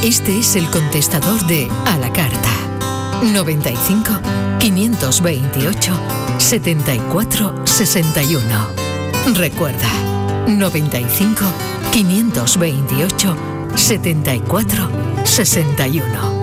Este es el contestador de A la Carta. 95 528 74 61. Recuerda, 95 528 74 61.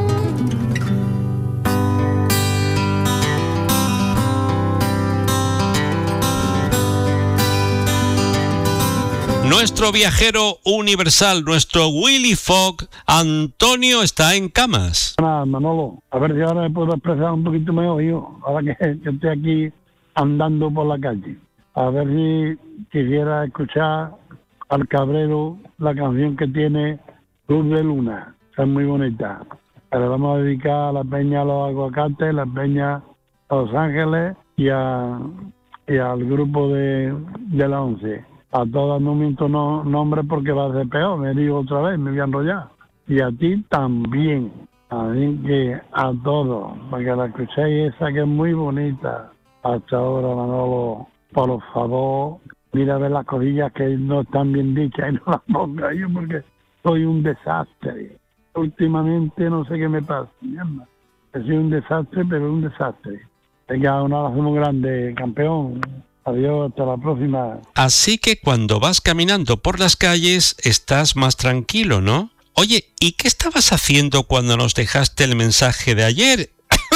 Nuestro viajero universal, nuestro Willy Fogg, Antonio, está en camas. Manolo, a ver si ahora me puedo expresar un poquito mejor yo, ahora que estoy aquí andando por la calle. A ver si quisiera escuchar al Cabrero la canción que tiene Luz de Luna, es muy bonita. La vamos a dedicar a la Peña Los Aguacates, la Peña Los Ángeles y al grupo de la 11. A todas no miento nombre porque va a ser peor, me digo otra vez, me voy a enrollar. Y a ti también, así que a todos, para que la escuchéis esa que es muy bonita. Hasta ahora, Manolo, por favor, mira a ver las codillas que no están bien dichas y no las ponga yo porque soy un desastre. Últimamente no sé qué me pasa, mierda. Soy un desastre, pero un desastre. Venga, un abrazo muy grande, campeón. Adiós, hasta la próxima. Así que cuando vas caminando por las calles estás más tranquilo, ¿no? Oye, ¿y qué estabas haciendo cuando nos dejaste el mensaje de ayer?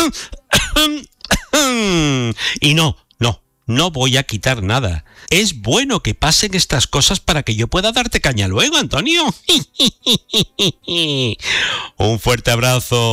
Y no voy a quitar nada. Es bueno que pasen estas cosas para que yo pueda darte caña luego, Antonio. Un fuerte abrazo.